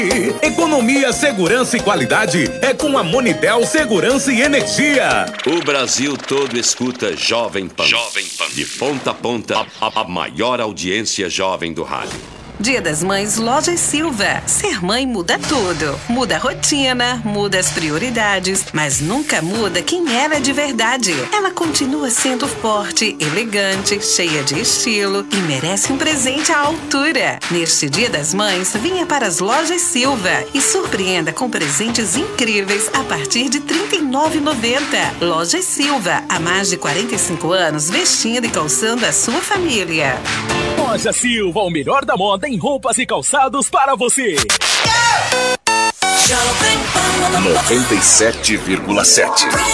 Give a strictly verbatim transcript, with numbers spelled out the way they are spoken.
Economia, segurança e qualidade é com a Monitel Segurança e Energia. O Brasil todo escuta Jovem Pan. Jovem Pan. De ponta a ponta, a, a, a maior audiência jovem do rádio. Dia das Mães, Lojas Silva. Ser mãe muda tudo. Muda a rotina, muda as prioridades, mas nunca muda quem ela é de verdade. Ela continua sendo forte, elegante, cheia de estilo e merece um presente à altura. Neste Dia das Mães, venha para as Lojas Silva e surpreenda com presentes incríveis a partir de trinta e nove reais e noventa centavos. Lojas Silva, há mais de quarenta e cinco anos, vestindo e calçando a sua família. Loja Silva, o melhor da moda em roupas e calçados para você. noventa e sete vírgula sete